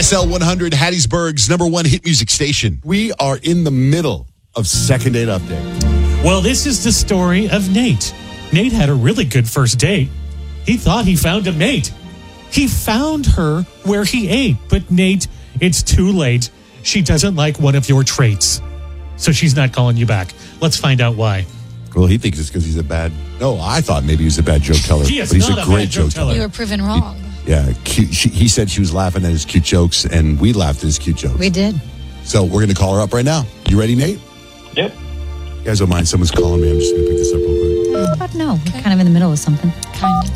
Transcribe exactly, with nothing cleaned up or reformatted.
S L one hundred, Hattiesburg's number one hit music station. We are in the middle of Second Date Update. Well, this is the story of Nate. Nate had a really good first date. He thought he found a mate. He found her where he ate. But Nate, it's too late. She doesn't like one of your traits. So she's not calling you back. Let's find out why. Well, he thinks it's because he's a bad... No, I thought maybe he was a bad joke teller. He is but he's not a a great bad joke joke teller. teller. You were proven wrong. Yeah, cute, she, he said she was laughing at his cute jokes, and we laughed at his cute jokes. We did. So we're going to call her up right now. You ready, Nate? Yep. You guys don't mind? Someone's calling me. I'm just going to pick this up real quick. But no, we're kind of in the middle of something. Kind of.